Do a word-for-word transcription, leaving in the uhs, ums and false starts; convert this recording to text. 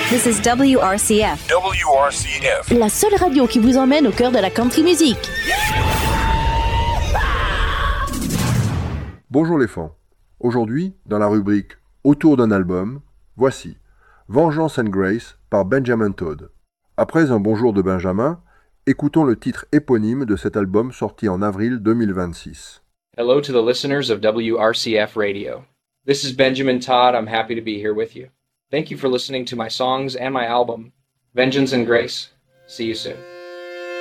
This is W R C F. W R C F. La seule radio qui vous emmène au cœur de la country music. Bonjour les fans. Aujourd'hui, dans la rubrique Autour d'un album, voici Vengeance and Grace par Benjamin Todd. Après un bonjour de Benjamin, écoutons le titre éponyme de cet album sorti en avril deux mille vingt-six. Hello to the listeners of W R C F Radio. This is Benjamin Todd. I'm happy to be here with you. Thank you for listening to my songs and my album, Vengeance and Grace. See you soon.